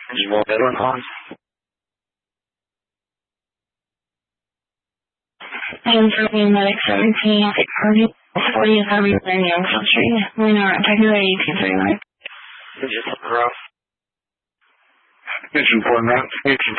You want that one on? I'm from Medic 17, party 40 Avenue, Youngsville Street. We know our particular EP39. Just rough. Mission 4 Matt.